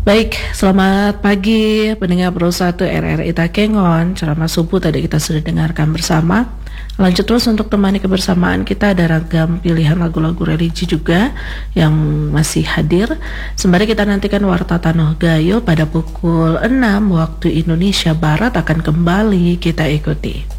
Baik, selamat pagi pendengar Pro 1 RRI Takengon. Ceramah subuh tadi kita sudah dengarkan bersama. Lanjut terus untuk temani kebersamaan kita, ada ragam pilihan lagu-lagu religi juga yang masih hadir. Sembari kita nantikan Warta Tanoh Gayo pada pukul 6 waktu Indonesia Barat akan kembali kita ikuti.